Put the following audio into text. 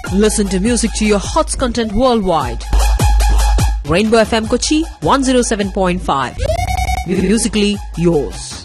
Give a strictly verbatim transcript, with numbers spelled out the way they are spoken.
Listen to music to your hots content worldwide. Rainbow F M Kochi one oh seven point five. Musically yours.